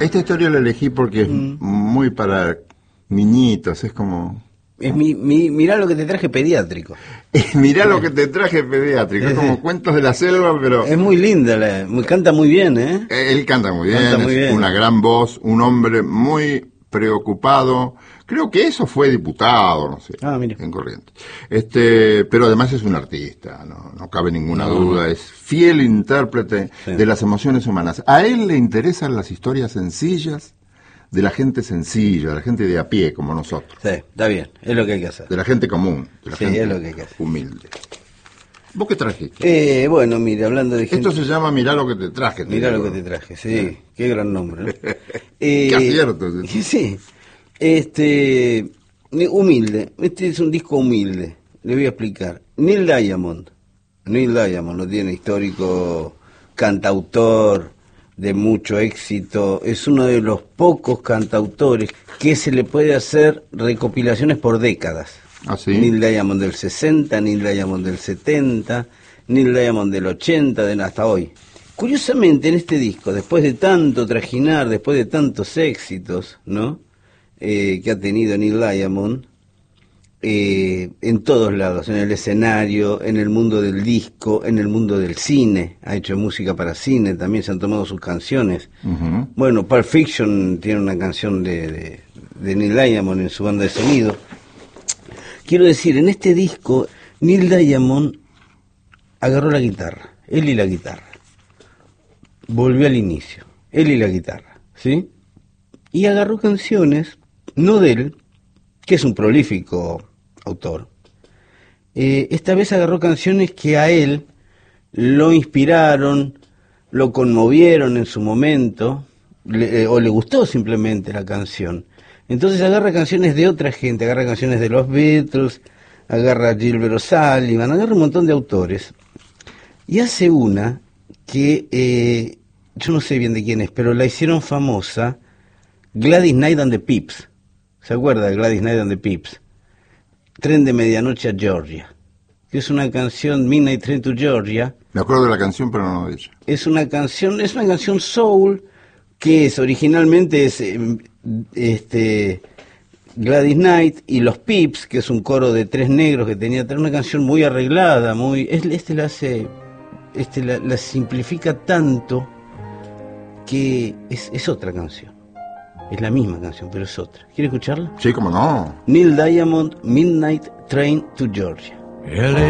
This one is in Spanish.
Esta historia la elegí porque es muy para niñitos, es como... Es mirá lo que te traje pediátrico. Mirá lo que te traje pediátrico, es como cuentos de la selva, pero... Es muy linda, canta muy bien, ¿eh? Él canta muy bien, Canta muy bien. una gran voz, un hombre muy preocupado. Creo que eso fue diputado, no sé, mira. en Corrientes. Pero además es un artista, no cabe ninguna duda, es fiel intérprete de las emociones humanas. A él le interesan las historias sencillas, de la gente sencilla, de la gente de a pie, como nosotros. Sí, está bien, es lo que hay que hacer. De la gente común, de la gente es lo que hay que hacer. humilde. ¿Vos qué trajiste? Bueno, mire, hablando de gente... Esto se llama Mirá lo que te traje. Mirá lo que te traje, sí, qué gran nombre, ¿no? Qué acierto. Sí, humilde, este es un disco humilde, le voy a explicar. Neil Diamond lo tiene, histórico, cantautor de mucho éxito, es uno de los pocos cantautores que se le puede hacer recopilaciones por décadas. ¿Ah, sí? Neil Diamond del 60, Neil Diamond del 70, Neil Diamond del 80, hasta hoy. Curiosamente, en este disco, después de tanto trajinar, después de tantos éxitos, ¿no? Que ha tenido Neil Diamond, en todos lados, en el escenario, en el mundo del disco, en el mundo del cine, ha hecho música para cine, también se han tomado sus canciones. Uh-huh. Bueno, Pulp Fiction tiene una canción de Neil Diamond en su banda de sonido. Quiero decir, en este disco, Neil Diamond agarró la guitarra, él y la guitarra. Volvió al inicio, él y la guitarra, ¿sí? Y agarró canciones, no de él, que es un prolífico autor. Esta vez agarró canciones que a él lo inspiraron, lo conmovieron en su momento, o le gustó simplemente la canción. Entonces agarra canciones de otra gente, agarra canciones de los Beatles, agarra a Gilbert O'Sullivan, agarra un montón de autores, y hace una que yo no sé bien de quién es, pero la hicieron famosa, Gladys Knight and the Pips. ¿Se acuerda de Gladys Knight and the Pips? Tren de medianoche a Georgia, que es una canción, Midnight Train to Georgia. Me acuerdo de la canción, pero no de ella. Es una canción soul, que es originalmente Gladys Knight y los Pips, que es un coro de tres negros que tenía una canción muy arreglada, la simplifica tanto que es otra canción. Es la misma canción, pero es otra. ¿Quiere escucharla? Sí, cómo no. Neil Diamond, Midnight Train to Georgia.